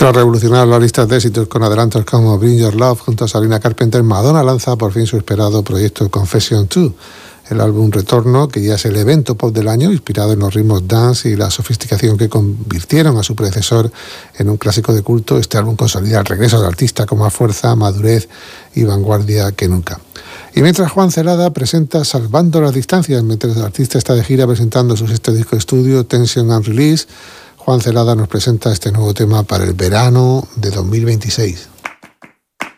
Tras revolucionar las listas de éxitos con adelantos como Bring Your Love junto a Sabrina Carpenter, Madonna lanza por fin su esperado proyecto Confession 2, el álbum retorno que ya es el evento pop del año, inspirado en los ritmos dance y la sofisticación que convirtieron a su predecesor en un clásico de culto. Este álbum consolida el regreso del artista con más fuerza, madurez y vanguardia que nunca. Y mientras Juan Celada presenta Salvando las Distancias, mientras el artista está de gira presentando su sexto disco de estudio, Tension and Release, Juan Celada nos presenta este nuevo tema para el verano de 2026.